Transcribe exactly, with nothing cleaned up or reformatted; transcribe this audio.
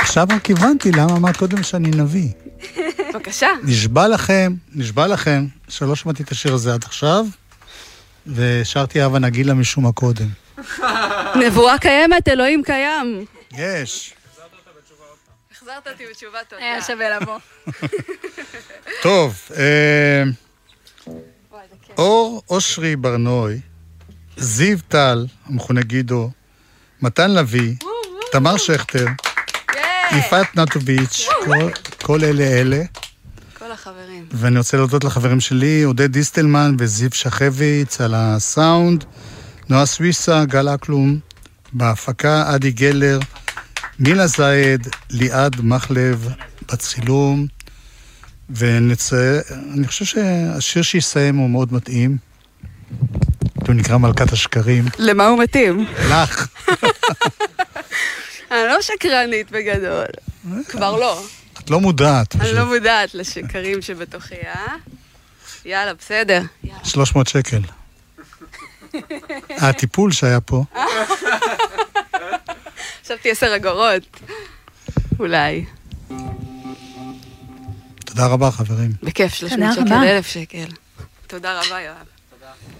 עכשיו רק הבנתי למה אמרת קודם שאני נביא. בבקשה. נשבע לכם, נשבע לכם, שלא שמעתי את השיר הזה עד עכשיו, ושרתי אהבה נגילה משום הקודם. נבואה קיימת, אלוהים קיים. יש. החזרת אותי בתשובה, תודה. היה שווה לבוא. טוב, אה, אור אושרי ברנוי, זיו טל, המכונה גידו, מתן לוי, תמר שכטר, יפעת נטוביץ', כל, כל אלה אלה. כל החברים. ואני רוצה להודות לחברים שלי, עודד דיסטלמן וזיו שחביץ על הסאונד, נועה סוויסה, גל אקלום, בהפקה עדי גלר, מילה זייד, ליעד מחלב, בצילום, ונצא, אני חושב שהשיר שיסיים הוא מאוד מתאים, הוא נקרא מלכת השקרים. למה הוא מתאים? לך. אני לא שקרנית בגדול. כבר לא. את לא מודעת. אני לא מודעת לשקרים שבתוכי, אה? יאללה, בסדר. שלוש מאות שקל. הטיפול שהיה פה. חשבתי עשר אגורות. אולי. תודה רבה, חברים. בכיף, שלוש מאות שקל, אלף שקל. תודה רבה, יואב. תודה.